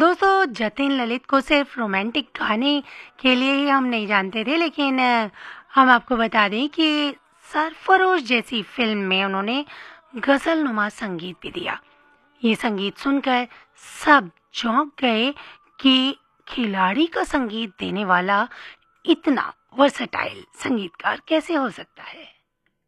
दोस्तों, जतिन ललित को सिर्फ रोमांटिक गाने के लिए ही हम नहीं जानते थे, लेकिन हम आपको बता दें कि सरफरोश जैसी फिल्म में उन्होंने गजल नुमा संगीत भी दिया। ये संगीत सुनकर सब चौंक गए कि खिलाड़ी का संगीत देने वाला इतना वर्सटाइल संगीतकार कैसे हो सकता है।